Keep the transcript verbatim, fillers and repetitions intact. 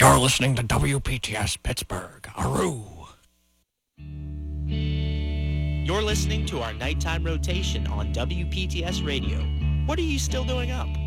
You're listening to W P T S Pittsburgh. Aroo. You're listening to our nighttime rotation on W P T S Radio. What are you still doing up?